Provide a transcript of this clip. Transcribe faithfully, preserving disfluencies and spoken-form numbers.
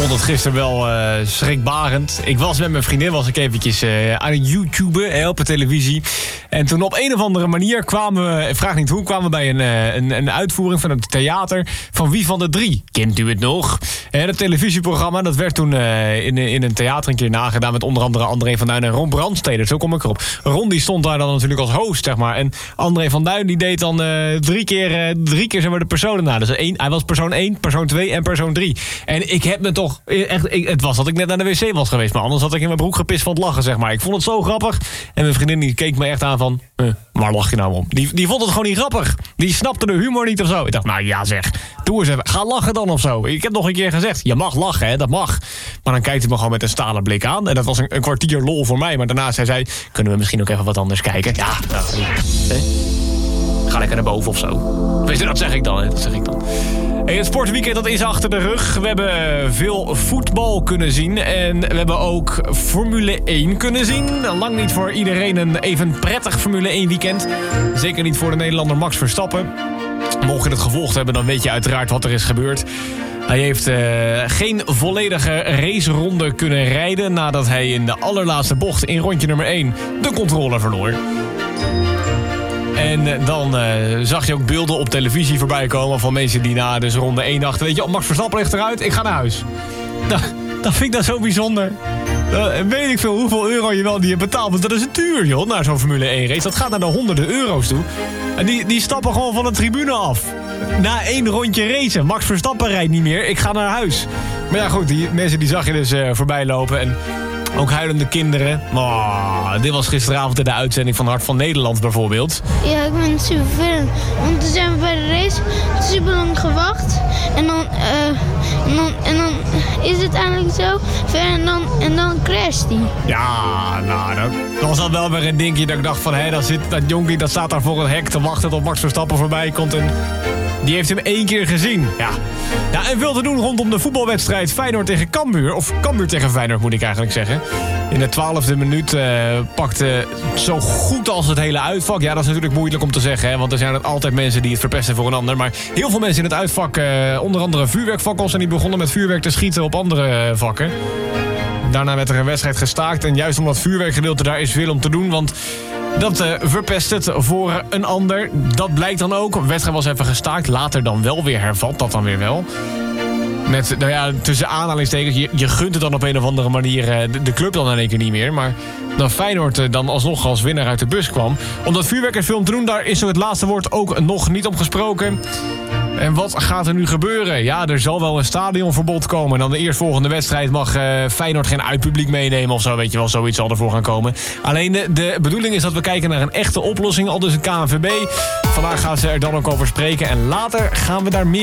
vond het gisteren wel uh, schrikbarend. Ik was met mijn vriendin was ik eventjes uh, aan het YouTuben, hè, op de televisie. En toen op een of andere manier kwamen we, vraag niet hoe, kwamen we bij een, uh, een, een uitvoering van het theater van Wie van de Drie. Kent u het nog? En het televisieprogramma, dat werd toen uh, in, in een theater een keer nagedaan met onder andere André van Duin en Ron Brandstede. Zo kom ik erop. Ron die stond daar dan natuurlijk als host, zeg maar. En André van Duin die deed dan uh, drie keer, uh, drie keer zeg maar, de personen na. Dus één, hij was persoon één, persoon twee en persoon drie. En ik heb me toch echt, ik, het was dat ik net naar de wc was geweest, maar anders had ik in mijn broek gepist van het lachen, zeg maar. Ik vond het zo grappig. En mijn vriendin die keek me echt aan van, uh, waar lach je nou om? Die, die vond het gewoon niet grappig. Die snapte de humor niet of zo. Ik dacht, nou ja zeg, doe eens even. Ga lachen dan of zo. Ik heb nog een keer gezegd, je mag lachen, hè, dat mag. Maar dan kijkt hij me gewoon met een stalen blik aan. En dat was een, een kwartier lol voor mij. Maar daarna zei zij, kunnen we misschien ook even wat anders kijken? Ja, nou, hè? Ga lekker naar boven of zo. Weet je, dat zeg ik dan, hè? Dat zeg ik dan. Hey, het sportweekend dat is achter de rug. We hebben veel voetbal kunnen zien. En we hebben ook Formule één kunnen zien. Lang niet voor iedereen een even prettig Formule één weekend. Zeker niet voor de Nederlander Max Verstappen. Mocht je het gevolgd hebben, dan weet je uiteraard wat er is gebeurd. Hij heeft uh, geen volledige raceronde kunnen rijden nadat hij in de allerlaatste bocht in rondje nummer één de controle verloor. En dan uh, zag je ook beelden op televisie voorbij komen van mensen die na dus ronde één dachten, weet je, Max Verstappen ligt eruit, ik ga naar huis. Nou, dat vind ik dat zo bijzonder. Uh, weet ik veel hoeveel euro je wel die hebt betaald. Want dat is duur, joh, naar zo'n Formule één race. Dat gaat naar de honderden euro's toe. En die, die stappen gewoon van de tribune af. Na één rondje racen. Max Verstappen rijdt niet meer. Ik ga naar huis. Maar ja, goed, die mensen die zag je dus uh, voorbij lopen. En ook huilende kinderen. Oh, dit was gisteravond in de uitzending van Hart van Nederland bijvoorbeeld. Ja, ik ben super vervelend. Want toen zijn we bij de race super lang gewacht. En dan, uh, en dan, en dan is het eigenlijk zo ver en dan, en dan crasht hij. Ja, nou, dat was dan wel weer een dingetje dat ik dacht van, hé, dat zit dat jonkie dat staat daar voor het hek te wachten tot Max Verstappen voorbij komt en die heeft hem één keer gezien. Ja. Ja, en veel te doen rondom de voetbalwedstrijd Feyenoord tegen Cambuur. Of Cambuur tegen Feyenoord, moet ik eigenlijk zeggen. In de twaalfde minuut uh, pakte zo goed als het hele uitvak. Ja, dat is natuurlijk moeilijk om te zeggen, hè, want er zijn altijd mensen die het verpesten voor een ander. Maar heel veel mensen in het uitvak, uh, onder andere vuurwerkvakkels, en die begonnen met vuurwerk te schieten op andere uh, vakken. Daarna werd er een wedstrijd gestaakt. En juist om dat vuurwerkgedeelte, daar is veel om te doen. Want dat uh, verpest het voor een ander. Dat blijkt dan ook. De wedstrijd was even gestaakt. Later dan wel weer hervat. Dat dan weer wel. Met, nou ja, tussen aanhalingstekens. Je, je gunt het dan op een of andere manier uh, de, de club dan in één keer niet meer. Maar dat Feyenoord uh, dan alsnog als winnaar uit de bus kwam. Om dat vuurwerkenfilm te doen, daar is zo het laatste woord ook nog niet op gesproken. En wat gaat er nu gebeuren? Ja, er zal wel een stadionverbod komen. En dan de eerstvolgende wedstrijd mag uh, Feyenoord geen uitpubliek meenemen of zo. Weet je wel, zoiets zal ervoor gaan komen. Alleen de, de bedoeling is dat we kijken naar een echte oplossing. Al dus een K N V B. Vandaag gaan ze er dan ook over spreken. En later gaan we daar meer